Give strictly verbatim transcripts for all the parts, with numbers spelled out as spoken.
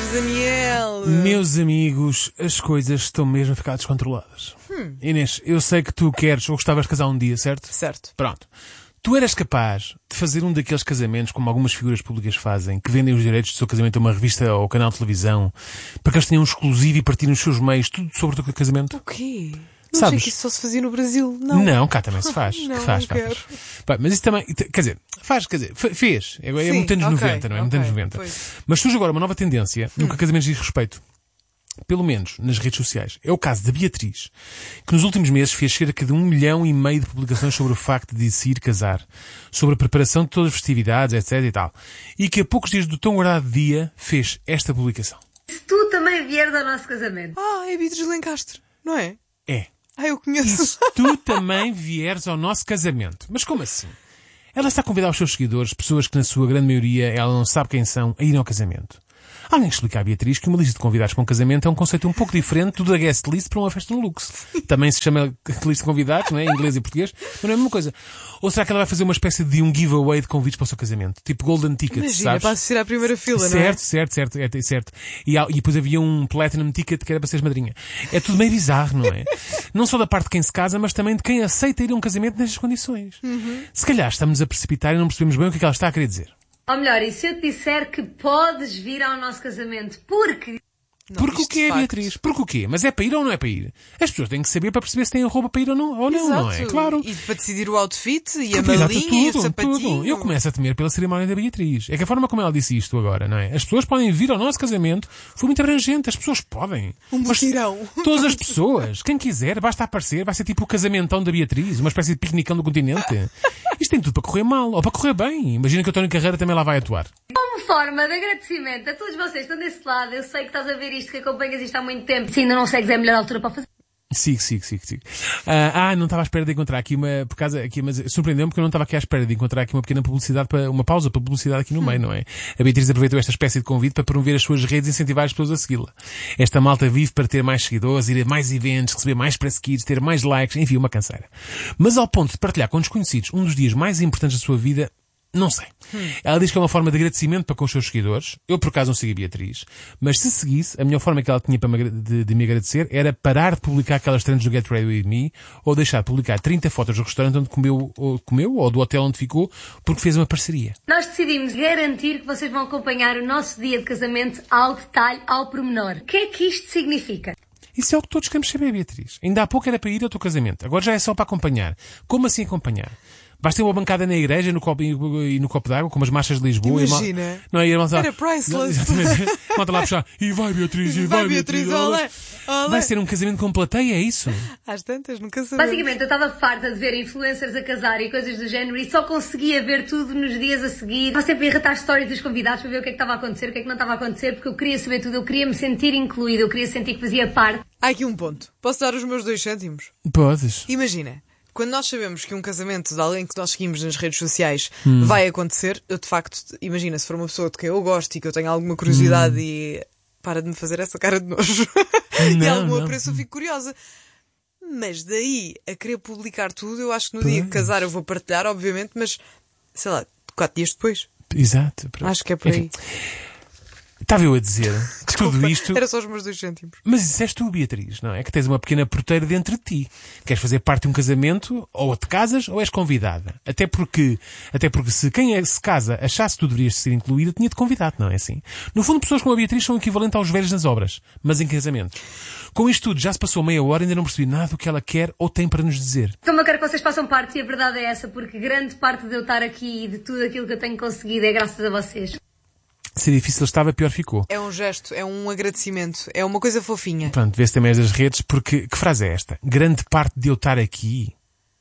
Daniel! Meus amigos, as coisas estão mesmo a ficar descontroladas. Hum. Inês, eu sei que tu queres ou gostavas de casar um dia, certo? Certo. Pronto. Tu eras capaz de fazer um daqueles casamentos como algumas figuras públicas fazem, que vendem os direitos do seu casamento a uma revista ou canal de televisão, para que eles tenham um exclusivo e partilhem os seus meios, tudo sobre o teu casamento? O quê? Não Sabes? achei que isso só se fazia no Brasil. Não, não cá também se faz. Não, que faz, não faz, quero. faz. Pá, mas isso também, quer dizer, faz, quer dizer, fez. É, é Sim, muito anos ok, noventa, não é? Muito ok, anos noventa. pois. Mas surge agora uma nova tendência no que a casamentos diz respeito. Pelo menos nas redes sociais. É o caso da Beatriz, que nos últimos meses fez cerca de um milhão e meio de publicações sobre o facto de se ir casar, sobre a preparação de todas as festividades, etc e tal. E que a poucos dias do tão guardado dia fez esta publicação. Se tu também vieres ao nosso casamento. Ah, é Beatriz Lencastre, não é? É. Ah, eu conheço. E se tu também vieres ao nosso casamento. Mas como assim? Ela está a convidar os seus seguidores, pessoas que na sua grande maioria ela não sabe quem são, a irem ao casamento. Alguém explica à Beatriz que uma lista de convidados para um casamento é um conceito um pouco diferente do da guest list para uma festa no Lux. Também se chama lista de convidados, não é? Em inglês e português, mas não é a mesma coisa. Ou será que ela vai fazer uma espécie de um giveaway de convites para o seu casamento? Tipo Golden Ticket, Imagina, sabes? para assistir à primeira fila, certo, não é? Certo, certo, certo, é, certo. E, há- e depois havia um Platinum Ticket que era para seres madrinha. É tudo meio bizarro, não é? Não só da parte de quem se casa, mas também de quem aceita ir a um casamento nestas condições. Uhum. Se calhar estamos a precipitar e não percebemos bem o que é que ela está a querer dizer. Ou melhor, e se eu te disser que podes vir ao nosso casamento? Porque Não, Porque o isto quê, de facto. Beatriz? Porque o quê? Mas é para ir ou não é para ir? As pessoas têm que saber para perceber se têm roupa para ir ou não, ou não, Exato. não é? Claro. E para decidir o outfit, e a Exato, malinha, e o tudo, sapatinho. tudo. Eu começo a temer pela cerimónia da Beatriz. É que a forma como ela disse isto agora, não é? As pessoas podem vir ao nosso casamento. Foi muito abrangente. As pessoas podem. Um Mas mutirão. todas as pessoas. Quem quiser, basta aparecer. Vai ser tipo o casamentão da Beatriz. Uma espécie de piquenicão do continente. Isto tem tudo para correr mal. Ou para correr bem. Imagina que o António Carreira também lá vai atuar. como forma de agradecimento a todos vocês que estão desse lado, eu sei que estás a ver isto, que acompanhas isto há muito tempo. Se ainda não segues, é a melhor altura para fazer. Sigo, sigo, sigo, sigo. Ah, ah, não estava à espera de encontrar aqui uma, por causa, aqui, mas surpreendeu-me porque eu não estava aqui à espera de encontrar aqui uma pequena publicidade, para, uma pausa para publicidade aqui no meio, não é? A Beatriz aproveitou esta espécie de convite para promover as suas redes e incentivar as pessoas a segui-la. Esta malta vive para ter mais seguidores, ir a mais eventos, receber mais press kits, ter mais likes, enfim, uma canseira. Mas ao ponto de partilhar com desconhecidos um dos dias mais importantes da sua vida, não sei. Hum. Ela diz que é uma forma de agradecimento para com os seus seguidores. Eu, por acaso, não sigo a Beatriz. Mas se seguisse, a melhor forma que ela tinha para me, de, de me agradecer era parar de publicar aquelas trends do Get Ready With Me ou deixar de publicar trinta fotos do restaurante onde comeu ou, comeu ou do hotel onde ficou porque fez uma parceria. Nós decidimos garantir que vocês vão acompanhar o nosso dia de casamento ao detalhe, ao pormenor. O que é que isto significa? Isso é o que todos queremos saber, Beatriz. Ainda há pouco era para ir ao teu casamento. Agora já é só para acompanhar. Como assim acompanhar? Vais ter uma bancada na igreja no copo, e no copo d'água, como as marchas de Lisboa. Imagina. E mal... não, e mal... Era priceless. Exatamente. Malta lá a puxar. E vai, Beatriz, e vai, Vai, Beatriz, Beatriz. olé, olé. Vai ser um casamento com plateia, é isso? Às tantas, nunca sabemos. Basicamente, eu estava farta de ver influencers a casar e coisas do género e só conseguia ver tudo nos dias a seguir. Estava sempre a irritar histórias dos convidados para ver o que é que estava a acontecer, o que é que não estava a acontecer, porque eu queria saber tudo, eu queria me sentir incluída, eu queria sentir que fazia parte. Há aqui um ponto. Posso dar os meus dois cêntimos? Podes. Imagina, quando nós sabemos que um casamento de alguém que nós seguimos nas redes sociais hum. vai acontecer, eu de facto, imagina, se for uma pessoa de quem eu gosto e que eu tenho alguma curiosidade hum. e para de me fazer essa cara de nojo não, e algum não. apreço, eu fico curiosa. Mas daí a querer publicar tudo, eu acho que no pois. dia de casar eu vou partilhar, obviamente, mas sei lá, quatro dias depois. Exato. Acho que é por aí. Enfim. Estava eu a dizer que Desculpa, tudo isto... era só os meus dois cêntimos. Mas isso és tu, Beatriz, não é? Que tens uma pequena porteira dentro de ti. Queres fazer parte de um casamento, ou te casas, ou és convidada. Até porque, até porque se quem é, se casa achasse que tu deverias ser incluída, tinha-te convidado, não é assim? No fundo, pessoas como a Beatriz são equivalentes aos velhos nas obras, mas em casamentos. Com isto tudo, já se passou meia hora e ainda não percebi nada do que ela quer ou tem para nos dizer. Como eu quero que vocês façam parte, e a verdade é essa, porque grande parte de eu estar aqui e de tudo aquilo que eu tenho conseguido é graças a vocês. Se é difícil estava, pior ficou. É um gesto, é um agradecimento, é uma coisa fofinha. Pronto, vê-se também as redes, porque, que frase é esta? Grande parte de eu estar aqui?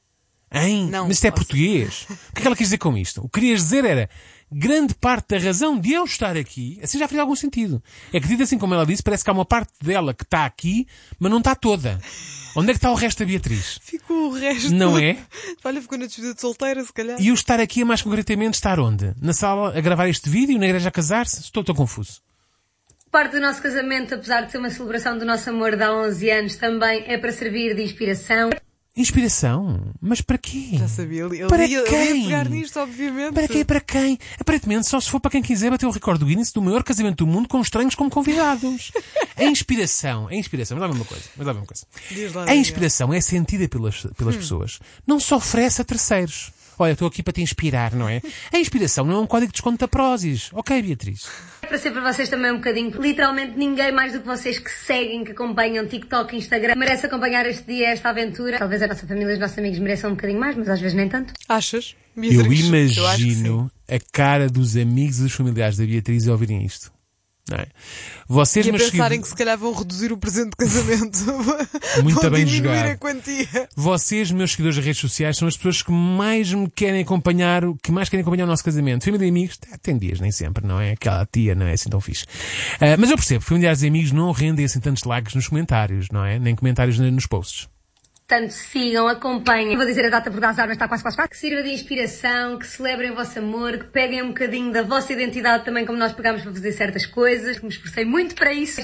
Hein? Não, mas isto é nossa. português. O que é que ela quis dizer com isto? O que querias dizer era, grande parte da razão de eu estar aqui, assim já faz algum sentido. É que dito assim como ela disse, parece que há uma parte dela que está aqui, mas não está toda. Onde é que está o resto da Beatriz? Ficou o resto. Não é? Olha, ficou na despedida de solteira, se calhar. E o estar aqui é mais concretamente estar onde? Na sala a gravar este vídeo? Na igreja a casar-se? Estou tão confuso. Parte do nosso casamento, apesar de ser uma celebração do nosso amor de há onze anos, também é para servir de inspiração. Inspiração? Mas para quê? Já sabia. Ele, para ele, quem? Ele ia pegar nisto, obviamente. Para quê? Para quem? Aparentemente só se for para quem quiser bater o recorde do Guinness do maior casamento do mundo com estranhos como convidados. A inspiração, a inspiração, mas lá vem uma coisa, mas lá vem uma coisa. Diz lá, A Daniel. inspiração é sentida pelas, pelas hum. pessoas. Não se oferece a terceiros. Olha, estou aqui para te inspirar, não é? A inspiração não é um código de desconto da Prozis. Ok, Beatriz? Para ser para vocês também um bocadinho, literalmente ninguém mais do que vocês que seguem, que acompanham TikTok, Instagram, merece acompanhar este dia, esta aventura. Talvez a nossa família e os nossos amigos mereçam um bocadinho mais, mas às vezes nem tanto. Achas? Beatriz, eu imagino eu a cara dos amigos e dos familiares da Beatriz a ouvirem isto. Não é? Vocês, e a meus pensarem seguidores... que se calhar vão reduzir o presente de casamento. Muito vão bem diminuir jogado. a quantia. Vocês, meus seguidores das redes sociais, são as pessoas que mais me querem acompanhar, que mais querem acompanhar o nosso casamento. Família e amigos, tem dias, nem sempre, não é? Aquela tia não é assim tão fixe. Uh, mas eu percebo, familiares e amigos não rendem assim tantos likes nos comentários, não é? Nem comentários nos posts. Portanto, sigam, acompanhem. Vou dizer a data porque as armas está quase, quase, quase. Que sirva de inspiração, que celebrem o vosso amor, que peguem um bocadinho da vossa identidade também, como nós pegámos para fazer certas coisas, que me esforcei muito para isso.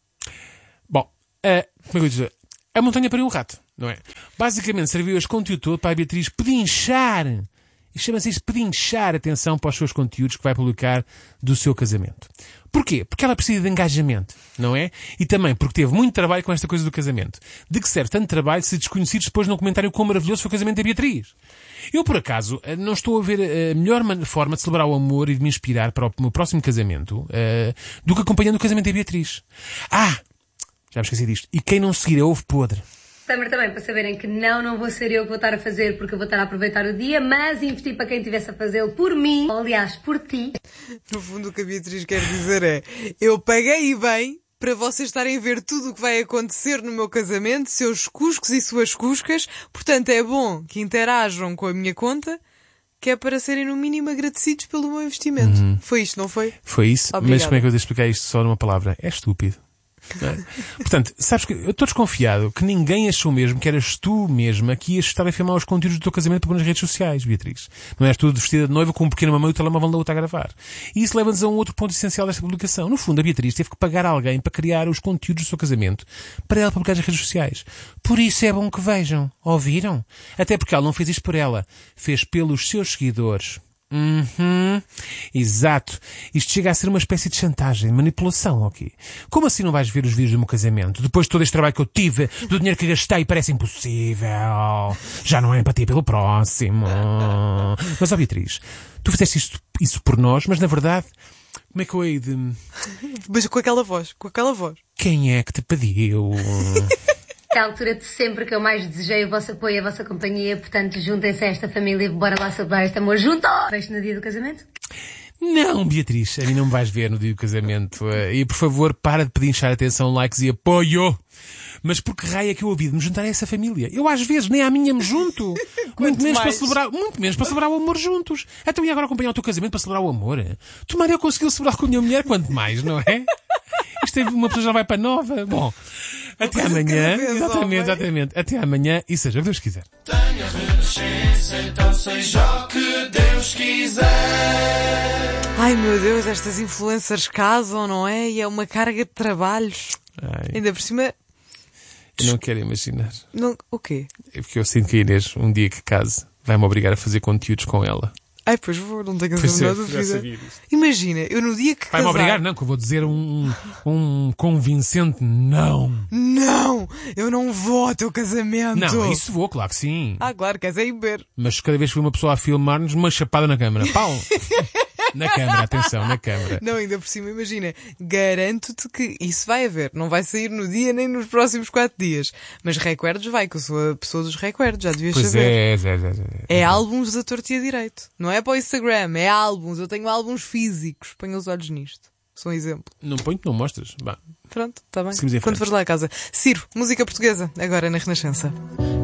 Bom, uh, como é que eu vou dizer? A montanha pariu um rato, não é? Basicamente serviu este conteúdo todo para a Beatriz pedinchar, e chama-se isso pedinchar atenção para os seus conteúdos que vai publicar do seu casamento. Porquê? Porque ela precisa de engajamento, não é? E também porque teve muito trabalho com esta coisa do casamento. De que serve tanto trabalho se desconhecidos depois num comentário quão maravilhoso foi o casamento da Beatriz? Eu, por acaso, não estou a ver a melhor forma de celebrar o amor e de me inspirar para o meu próximo casamento uh, do que acompanhando o casamento da Beatriz. Ah! Já me esqueci disto. E quem não seguir é ovo podre. Também, também, para saberem que não, não vou ser eu que vou estar a fazer porque eu vou estar a aproveitar o dia, mas investir para quem estivesse a fazê-lo por mim, ou aliás, por ti. No fundo, o que a Beatriz quer dizer é, eu paguei bem para vocês estarem a ver tudo o que vai acontecer no meu casamento, seus cuscos e suas cuscas, portanto é bom que interajam com a minha conta, que é para serem no mínimo agradecidos pelo meu investimento. Uhum. Foi isto, não foi? Foi isso, Obrigada. Mas como é que eu vou explicar isto só numa palavra? É estúpido. É? Portanto, sabes que eu estou desconfiado que ninguém achou mesmo que eras tu mesma que ias estar a filmar os conteúdos do teu casamento para pôr nas redes sociais, Beatriz. Não és tu vestida de noiva com um pequeno mamão e o telemóvel da outra a gravar. E isso leva-nos a um outro ponto essencial desta publicação. No fundo, a Beatriz teve que pagar alguém para criar os conteúdos do seu casamento para ela publicar nas redes sociais. Por isso é bom que vejam. Ouviram? Até porque ela não fez isto por ela. Fez pelos seus seguidores. Uhum. Exato. Isto chega a ser uma espécie de chantagem, manipulação, ok? Como assim não vais ver os vídeos do meu casamento? Depois de todo este trabalho que eu tive, do dinheiro que gastei, parece impossível. Já não é empatia pelo próximo. Mas, ó Beatriz, tu fizeste isso, isso por nós, mas na verdade, como é que eu hei de... Mas com aquela voz, com aquela voz. Quem é que te pediu? É a altura de sempre que eu mais desejei o vosso apoio e a vossa companhia, portanto juntem-se a esta família e bora lá celebrar este amor junto! Vejo no dia do casamento? Não, Beatriz, a mim não me vais ver no dia do casamento. E por favor, para de pedinchar atenção, likes e apoio. Mas por que raio é que eu ouvi de me juntar a essa família? Eu às vezes nem à minha me junto. muito menos para celebrar, muito menos para celebrar o amor juntos. Então e agora acompanhar o teu casamento para celebrar o amor? Tomara eu conseguir celebrar com a minha mulher, quanto mais, não é? Isto é uma pessoa já vai para nova. Bom, até amanhã. Vez, exatamente, exatamente. Até amanhã e seja o que Deus quiser. Tenha renascença, então seja o que Deus quiser. Ai meu Deus, estas influencers casam, não é? E é uma carga de trabalhos. Ai. Ainda por cima... Eu não quero imaginar. Não... O quê? É porque eu sinto que a Inês, um dia que case, vai-me obrigar a fazer conteúdos com ela. Ai, pois vou, não tenho a Pois menor é, dúvida. já sabia disso. Imagina, eu no dia que Vai-me casar... obrigar? Não, que eu vou dizer um, um convincente não. Não! Eu não vou ao teu casamento! Não, isso vou, claro que sim. Ah, claro, queres é ir beber. Mas cada vez que vi uma pessoa a filmar-nos, uma chapada na câmara. Pau! Na câmara, atenção, na câmara. Não, ainda por cima, imagina, garanto-te que isso vai haver. Não vai sair no dia nem nos próximos quatro dias. Mas recuerdos vai, que eu sou a pessoa dos recuerdos, já devias Pois saber. é, é, é, é, É álbuns da torta e a direito. Não é para o Instagram, é álbuns. Eu tenho álbuns físicos. Ponha os olhos nisto. Sou um exemplo. Não ponho, não mostras. Bah. Pronto, está bem. Seguimos em Quando frente. fores lá a casa. Ciro, música portuguesa, agora na Renascença.